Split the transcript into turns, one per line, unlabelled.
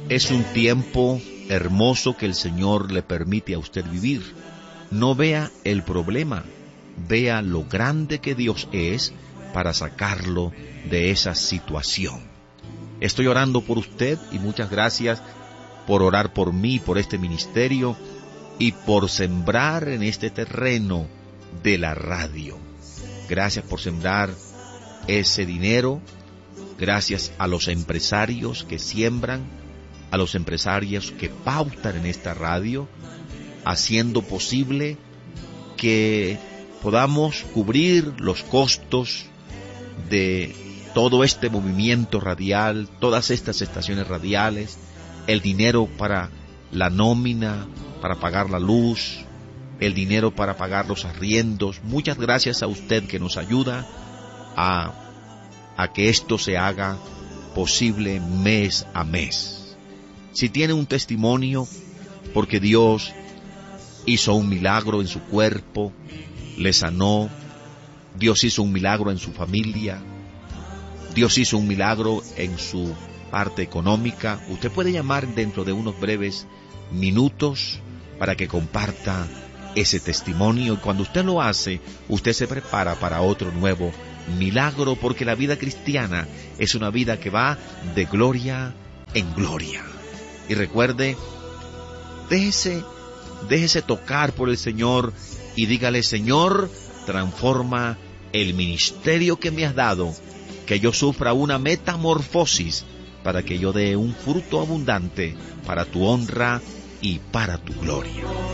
Es un tiempo hermoso que el Señor le permite a usted vivir. No vea el problema, vea lo grande que Dios es para sacarlo de esa situación. Estoy orando por usted y muchas gracias por orar por mí, por este ministerio y por sembrar en este terreno de la radio. Gracias por sembrar ese dinero, gracias a los empresarios que siembran, a los empresarios que pautan en esta radio, haciendo posible que podamos cubrir los costos de todo este movimiento radial, todas estas estaciones radiales, el dinero para la nómina, para pagar la luz, el dinero para pagar los arriendos. Muchas gracias a usted que nos ayuda a que esto se haga posible mes a mes. Si tiene un testimonio, porque Dios hizo un milagro en su cuerpo, le sanó, Dios hizo un milagro en su familia, Dios hizo un milagro en su parte económica, usted puede llamar dentro de unos breves minutos para que comparta ese testimonio, y cuando usted lo hace, usted se prepara para otro nuevo milagro, porque la vida cristiana es una vida que va de gloria en gloria. Y recuerde, déjese tocar por el Señor y dígale: Señor, transforma el ministerio que me has dado, que yo sufra una metamorfosis para que yo dé un fruto abundante para tu honra y para tu gloria.